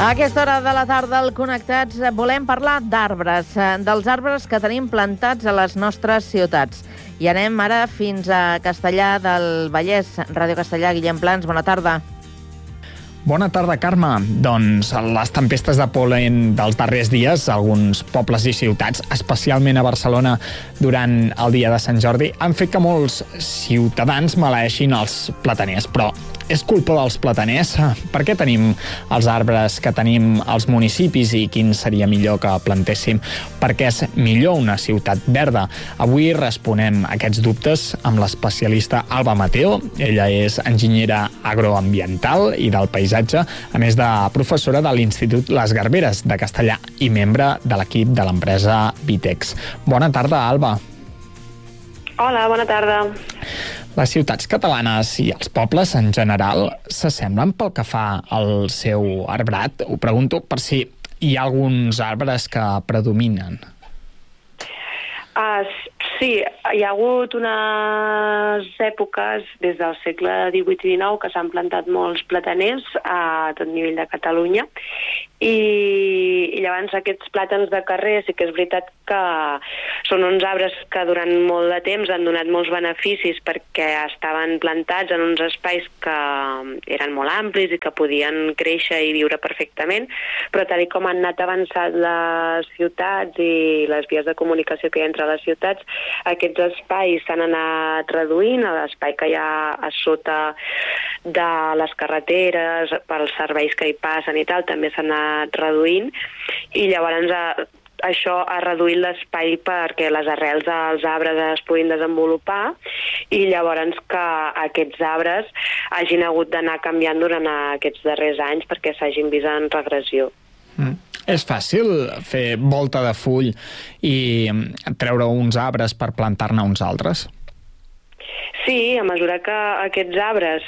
A aquesta hora de la tarda al Connectats volem parlar d'arbres, dels arbres que tenim plantats a les nostres ciutats. I anem ara fins a Castellar del Vallès. Ràdio Castellar, Guillem Plans, bona tarda. Bona tarda, Carme. Doncs les tempestes de pol·len dels darrers dies a alguns pobles i ciutats, especialment a Barcelona durant el dia de Sant Jordi, han fet que molts ciutadans maleeixin els plataners. Però és culpa dels plataners? Per què tenim els arbres que tenim als municipis i quin seria millor que plantéssim? Per què és millor una ciutat verda? Avui responem aquests dubtes amb l'especialista Alba Mateo. Ella és enginyera agroambiental i del paisatge, a més de professora de l'Institut Les Garberes de Castellar i membre de l'equip de l'empresa Vitex. Bona tarda, Alba. Hola, bona tarda. Les ciutats catalanes i els pobles en general s'assemblen pel que fa al seu arbrat? Ho pregunto per si hi ha alguns arbres que predominen. Sí, hi ha hagut unes èpoques des del segle XVIII i XIX que s'han plantat molts plataners a tot nivell de Catalunya i llavors aquests plàtans de carrer sí que és veritat que són uns arbres que durant molt de temps han donat molts beneficis perquè estaven plantats en uns espais que eren molt amplis i que podien créixer i viure perfectament, però tal com han anat avançant les ciutats i les vies de comunicació que hi ha entre les ciutats, aquests espais s'han anat reduint, l'espai que hi ha a sota de les carreteres, pels serveis que hi passen i tal, també s'ha anat reduint, i llavors això ha reduït l'espai perquè les arrels dels arbres es puguin desenvolupar i llavors que aquests arbres hagin hagut d'anar canviant durant aquests darrers anys perquè s'hagin vist en regressió. És fàcil fer volta de full i treure uns arbres per plantar-ne uns altres? Sí, a mesura que aquests arbres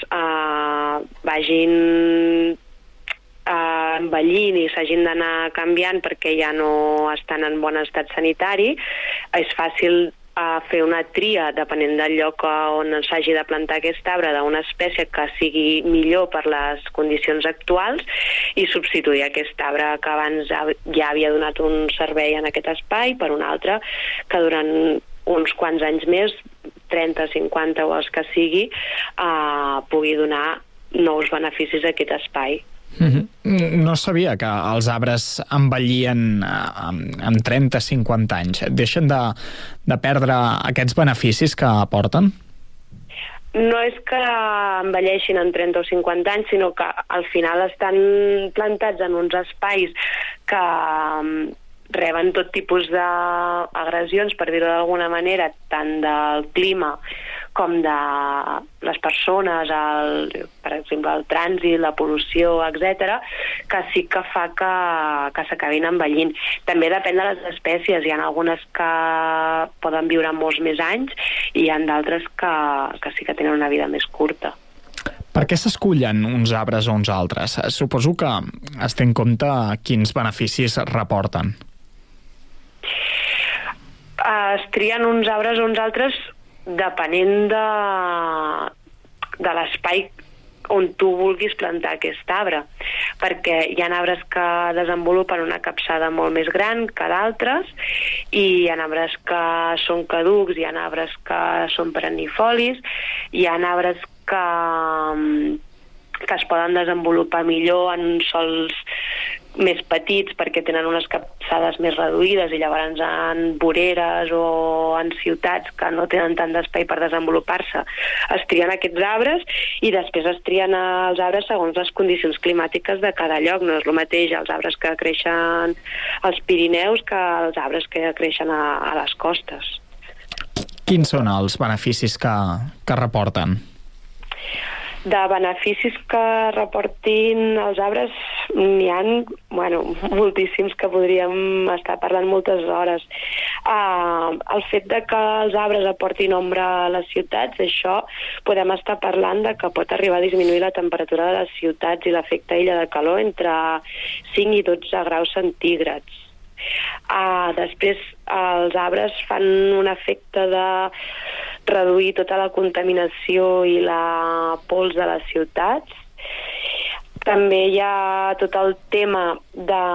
vagin envellint i s'hagin d'anar canviant perquè ja no estan en bon estat sanitari, és fàcil fer una tria depenent del lloc on s'hagi de plantar aquest arbre d'una espècie que sigui millor per les condicions actuals i substituir aquest arbre que abans ja havia donat un servei en aquest espai per un altre que durant uns quants anys més, 30, 50 o els que sigui, pugui donar nous beneficis a aquest espai. No sabia que els arbres envellien amb 30-50 anys. Deixen de perdre aquests beneficis que aporten? No és que envelleixin en 30 o 50 anys, sinó que al final estan plantats en uns espais que reben tot tipus d'agressions, per dir-ho d'alguna manera, tant del clima com de les persones, per exemple, el trànsit, la pol·lució, etc., que sí que fa que s'acabin envellint. També depèn de les espècies. Hi ha algunes que poden viure molts més anys i hi ha d'altres que sí que tenen una vida més curta. Per què s'escullen uns arbres o uns altres? Suposo que es té en compte quins beneficis reporten. Es trien uns arbres o uns altres depenent de l'espai on tu vulguis plantar aquest arbre, perquè hi ha arbres que desenvolupen una capçada molt més gran que d'altres i hi ha arbres que són caducs, hi ha arbres que són perennifolis, hi ha arbres que es poden desenvolupar millor en sòls més petits perquè tenen unes capçades més reduïdes i llavors en voreres o en ciutats que no tenen tant d'espai per desenvolupar-se es trien aquests arbres i després es trien els arbres segons les condicions climàtiques de cada lloc. No és el mateix els arbres que creixen als Pirineus que els arbres que creixen a les costes. Quins són els beneficis que reporten? De beneficis que reportin els arbres n'hi ha moltíssims que podríem estar parlant moltes hores. El fet de que els arbres aportin ombra a les ciutats, això podem estar parlant de que pot arribar a disminuir la temperatura de les ciutats i l'efecte illa de calor entre 5 i 12 graus centígrads. Després els arbres fan un efecte de reduir tota la contaminació i la pols de les ciutats També hi ha tot el tema de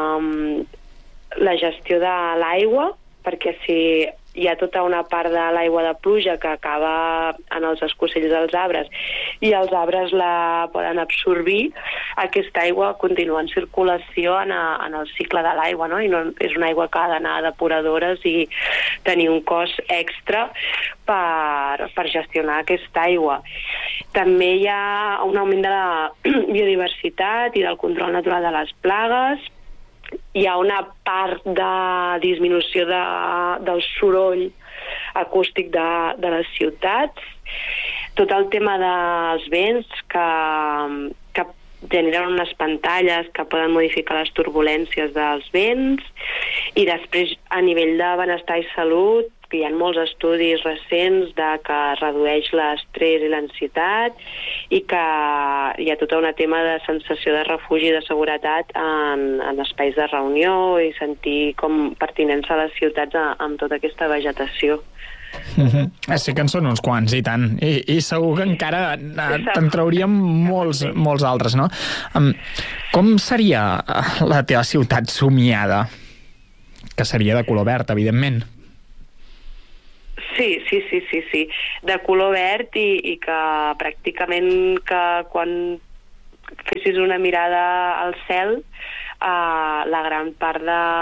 la gestió de l'aigua, perquè si hi ha tota una part de l'aigua de pluja que acaba en els escocells dels arbres i els arbres la poden absorbir, aquesta aigua continua en circulació en el cicle de l'aigua, no? I no és una aigua que ha d'anar a depuradores i tenir un cost extra per gestionar aquesta aigua. També hi ha un augment de la biodiversitat i del control natural de les plagues. Hi ha una part de disminució del soroll acústic de les ciutats, tot el tema dels vents que generen unes pantalles que poden modificar les turbulències dels vents, i després a nivell de benestar i salut hi ha molts estudis recents que redueix l'estrès i l'ansietat i que hi ha tot un tema de sensació de refugi i de seguretat en espais de reunió i sentir com pertinença a les ciutats amb tota aquesta vegetació. Sí que en són uns quants, i tant. I segur que encara te'n trauríem molts altres, no? Com seria la teva ciutat somiada? Que seria de color verd, evidentment. Sí. De color verd i que pràcticament que quan fessis una mirada al cel, la gran part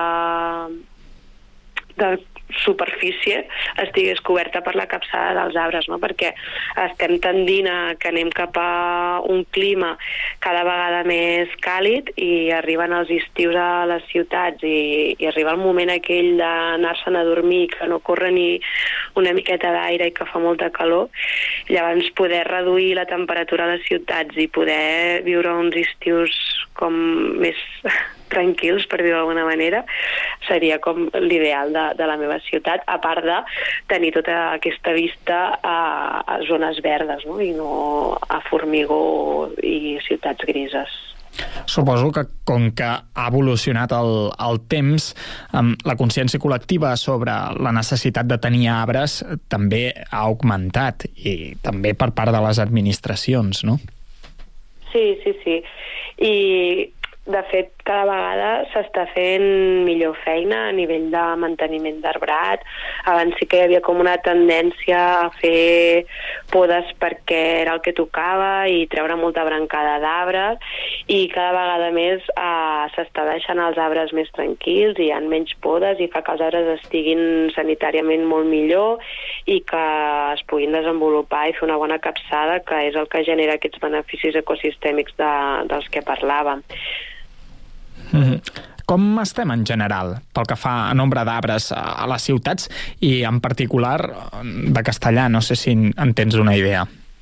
de superfície estigués coberta per la capçada dels arbres, no? Perquè estem tendint a que anem cap a un clima cada vegada més càlid i arriben els estius a les ciutats i arriba el moment aquell d'anar-se'n a dormir, que no corre ni una miqueta d'aire i que fa molta calor. Llavors poder reduir la temperatura a les ciutats i poder viure uns estius com més tranquils, per dir-ho d'alguna manera, seria com l'ideal de la meva ciutat, a part de tenir tota aquesta vista a zones verdes, no? I no a formigó i ciutats grises. Suposo que com que ha evolucionat el temps, la consciència col·lectiva sobre la necessitat de tenir arbres també ha augmentat, i també per part de les administracions, no? Sí. I de fet, cada vegada s'està fent millor feina a nivell de manteniment d'arbrat. Abans sí que hi havia com una tendència a fer podes perquè era el que tocava i treure molta brancada d'arbres, i cada vegada més s'està deixant els arbres més tranquils i hi ha menys podes i fa que els arbres estiguin sanitàriament molt millor i que es puguin desenvolupar i fer una bona capçada, que és el que genera aquests beneficis ecosistèmics dels que parlàvem. Com estem en general pel que fa a nombre d'arbres a les ciutats i en particular de Castellar? No sé si en tens una idea.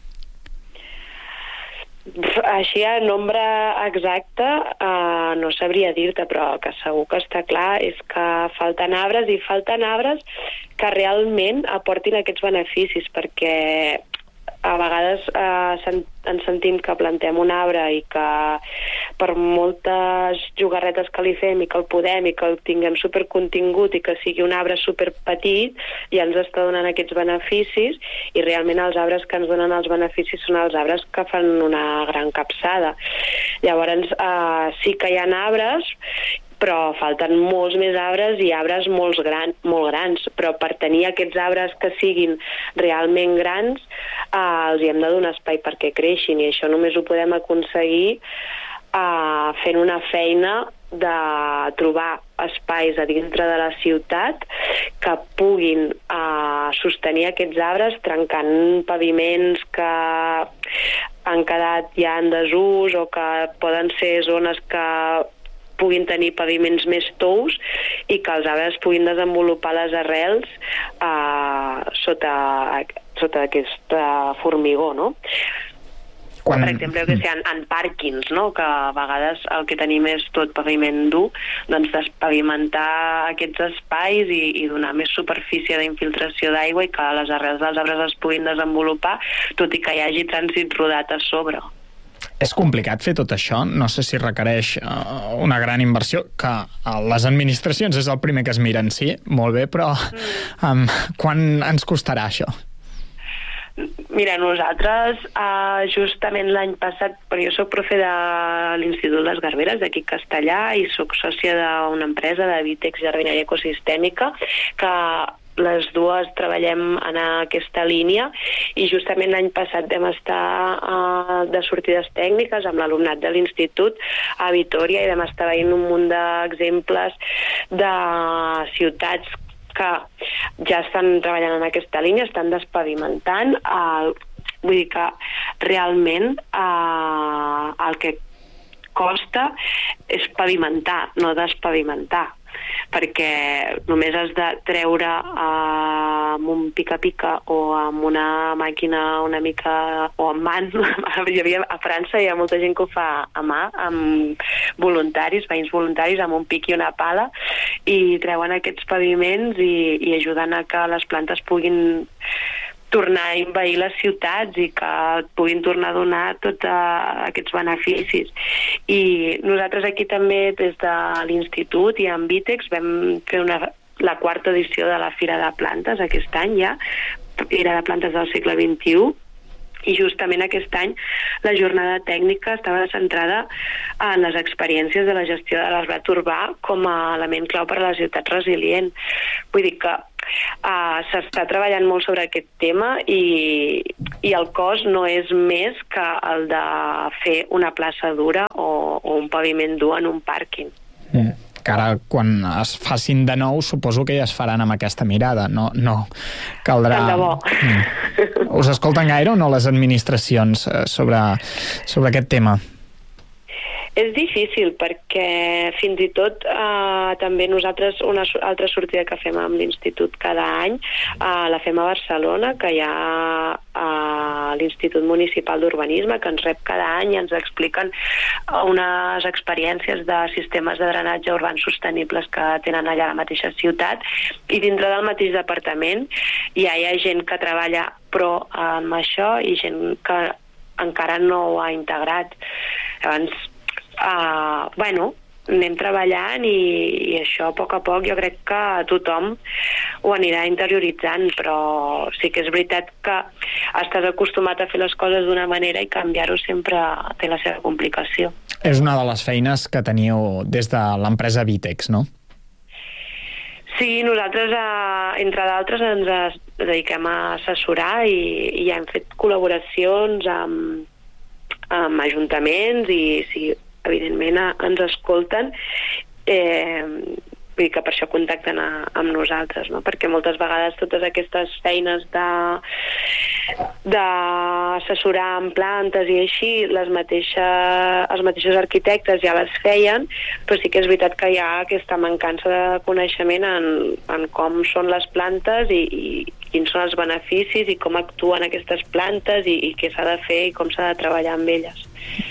Així a nombre exacte no sabria dir-te, però que segur que està clar és que falten arbres, i falten arbres que realment aportin aquests beneficis, perquè a vegades ens sentim que plantem un arbre i que per moltes jugarretes que li fem i que el podem i que el tinguem supercontingut i que sigui un arbre superpetit, ja ens està donant aquests beneficis, i realment els arbres que ens donen els beneficis són els arbres que fan una gran capçada. Llavors sí que hi ha arbres, però falten molts més arbres i arbres molt grans, però per tenir aquests arbres que siguin realment grans els hi hem de donar espai perquè creixin, i això només ho podem aconseguir fent una feina de trobar espais a dintre de la ciutat que puguin sostenir aquests arbres, trencant paviments que han quedat ja en desús o que poden ser zones que puguin tenir paviments més tous i que els arbres puguin desenvolupar les arrels sota aquest formigó, no? Per exemple, que en pàrquings, no? Que a vegades el que tenim és tot paviment dur, doncs despavimentar aquests espais i donar més superfície d'infiltració d'aigua i que les arrels dels arbres es puguin desenvolupar, tot i que hi hagi trànsit rodat a sobre. És complicat fer tot això? No sé si requereix una gran inversió, que les administracions és el primer que es miren, sí, molt bé, però quan ens costarà això? Mira, nosaltres justament l'any passat, perquè jo soc profe de l'Institut Les Garberes d'aquí a Castellà i soc sòcia d'una empresa de Vitex Jardineria Ecosistèmica que les dues treballem en aquesta línia i justament l'any passat vam estar de sortides tècniques amb l'alumnat de l'institut a Vitòria i vam estar veient un munt d'exemples de ciutats que ja estan treballant en aquesta línia, estan despavimentant. Vull dir que realment el que costa és pavimentar, no despavimentar, perquè només has de treure amb un pica-pica o amb una màquina una mica, o amb mans. A França hi ha molta gent que ho fa a mà, amb voluntaris, veïns voluntaris, amb un pic i una pala, i treuen aquests paviments i ajuden a que les plantes puguin tornar a envair les ciutats i que puguin tornar a donar tots aquests beneficis. I nosaltres aquí també, des de l'Institut i amb Vitex, vam fer la quarta edició de la Fira de Plantes aquest any ja, Fira de Plantes del segle XXI, i justament aquest any la jornada tècnica estava centrada en les experiències de la gestió de l'arbrat urbà com a element clau per a la ciutat resilient. Vull dir que s'està treballant molt sobre aquest tema i el cost no és més que el de fer una plaça dura o un paviment dur en un pàrquing. Que ara, quan es facin de nou, suposo que ja es faran amb aquesta mirada. No caldrà... Tant de bo. Us escolten gaire o no les administracions sobre aquest tema? És difícil perquè fins i tot també nosaltres una altra sortida que fem amb l'Institut cada any la fem a Barcelona, que hi ha l'Institut Municipal d'Urbanisme que ens rep cada any i ens expliquen unes experiències de sistemes de drenatge urbans sostenibles que tenen allà a la mateixa ciutat, i dintre del mateix departament hi ha gent que treballa pro amb això i gent que encara no ho ha integrat. Llavors anem treballant i això a poc jo crec que tothom ho anirà interioritzant, però sí que és veritat que estàs acostumat a fer les coses d'una manera i canviar-ho sempre té la seva complicació. És una de les feines que teniu des de l'empresa Vitex, no? Sí, nosaltres, entre d'altres, ens dediquem a assessorar i ja hem fet col·laboracions amb ajuntaments i sí, evidentment ens escolten, vull dir que per això contacten amb nosaltres, no? Perquè moltes vegades totes aquestes feines d'assessorar en plantes i així els mateixos arquitectes ja les feien, però sí que és veritat que hi ha aquesta mancança de coneixement en com són les plantes i quins són els beneficis i com actuen aquestes plantes i què s'ha de fer i com s'ha de treballar amb elles.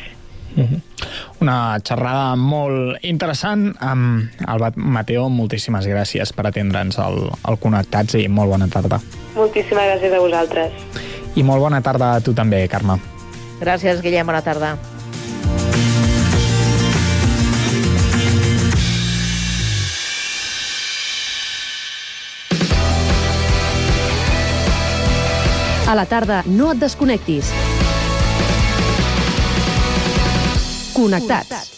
Una xerrada molt interessant amb Alba Mateo. Moltíssimes gràcies per atendre'ns al Connectats i molt bona tarda. Moltíssimes gràcies a vosaltres. I molt bona tarda a tu també, Carme. Gràcies, Guillem, bona tarda. A la tarda no et desconnectis. Connectats.